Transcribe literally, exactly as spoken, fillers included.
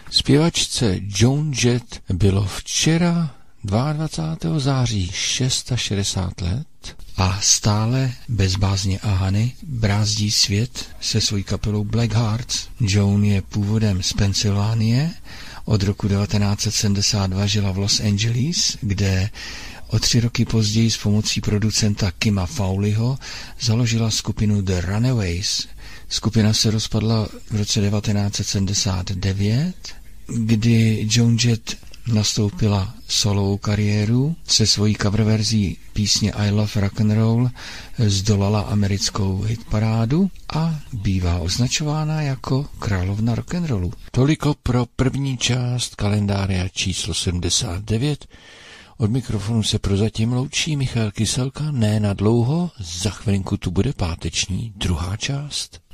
Zpěvačce Joan Jett bylo včera dvacátého druhého září šedesát šest let a stále bez bázně a hany brázdí svět se svojí kapelou Black Hearts. Joan je původem z Pensylvánie, od roku devatenáct set sedmdesát dva žila v Los Angeles, kde o tři roky později s pomocí producenta Kima Fowleyho založila skupinu The Runaways. Skupina se rozpadla v roce devatenáct set sedmdesát devět, kdy Joan Jett nastoupila solovou kariéru, se svojí coververzí písně I Love Rock'n'Roll zdolala americkou hitparádu a bývá označována jako královna rock'n'rollu. Toliko pro první část kalendária číslo sedmdesát devět. Od mikrofonu se prozatím loučí Michal Kyselka, ne na dlouho, za chvilinku tu bude páteční druhá část.